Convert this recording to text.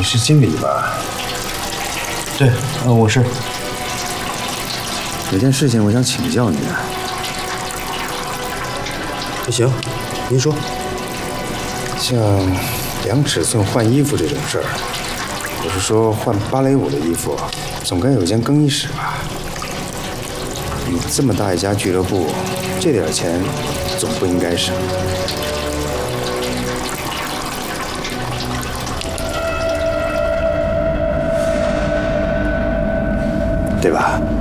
你是经理吧？ 对，我是。 有件事情我想请教你。 行，您说。 像量尺寸换衣服这种事儿，我是说换芭蕾舞的衣服，总该有间更衣室吧？你这么大一家俱乐部，这点钱总不应该省。对吧？